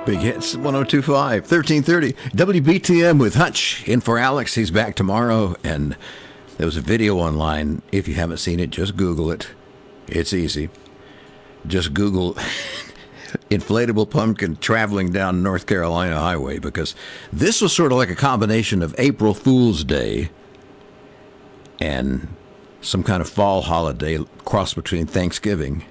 Big Hits 102.5, 1330. WBTM with Hutch. In for Alex. He's back tomorrow. And there was a video online. If you haven't seen it, just Google it. It's easy. Just Google inflatable pumpkin traveling down North Carolina highway, because this was sort of like a combination of April Fool's Day and some kind of fall holiday cross between Thanksgiving.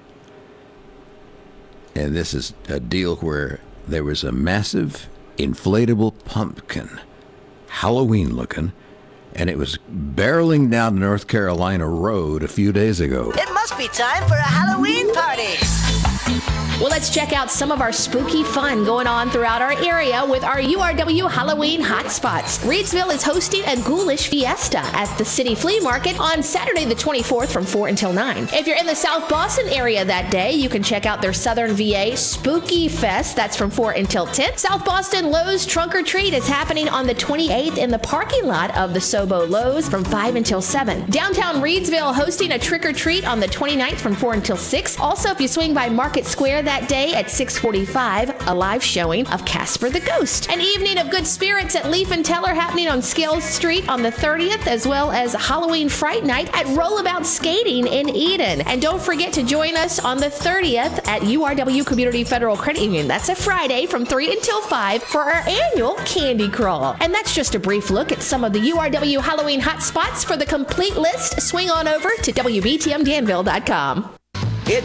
And this is a deal where there was a massive inflatable pumpkin, Halloween looking, and it was barreling down North Carolina Road a few days ago. It must be time for a Halloween party. Well, let's check out some of our spooky fun going on throughout our area with our URW Halloween hotspots. Reidsville is hosting a ghoulish fiesta at the City Flea Market on Saturday the 24th from 4 until 9. If you're in the South Boston area that day, you can check out their Southern VA Spooky Fest. That's from 4 until 10. South Boston Lowe's Trunk or Treat is happening on the 28th in the parking lot of the Sobo Lowe's from 5 until 7. Downtown Reidsville hosting a trick or treat on the 29th from 4 until 6. Also, if you swing by Market Square that day at 6:45, a live showing of Casper the Ghost. An evening of good spirits at Leaf and Teller happening on Scales Street on the 30th, as well as Halloween Fright Night at Rollabout Skating in Eden. And don't forget to join us on the 30th at URW Community Federal Credit Union. That's a Friday from 3 until 5 for our annual Candy Crawl. And that's just a brief look at some of the URW Halloween hotspots. For the complete list, swing on over to WBTMDanville.com.